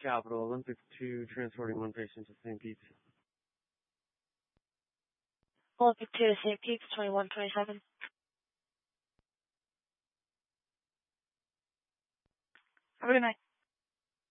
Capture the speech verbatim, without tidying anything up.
Capital, Olympic two, transporting one patient to Saint Pete's. Olympic two to Saint Pete's, twenty-one twenty-seven. Have a good night.